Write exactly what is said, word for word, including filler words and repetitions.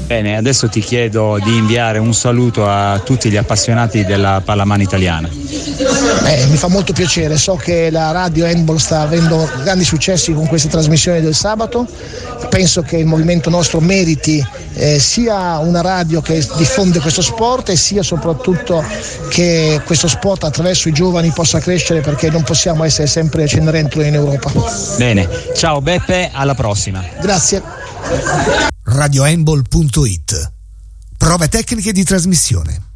Bene, adesso ti chiedo di inviare un saluto a tutti gli appassionati della pallamano italiana. Eh, mi fa molto piacere, so che la radio Handball sta avendo grandi successi con queste trasmissioni del sabato, penso che il movimento nostro meriti eh, sia una radio che diffonde questo sport e sia soprattutto che questo sport attraverso i giovani possa crescere, perché non possiamo essere sempre Cenerentola in Europa. Bene, ciao Beppe, alla prossima. Grazie. radio handball punto it. Prove tecniche di trasmissione.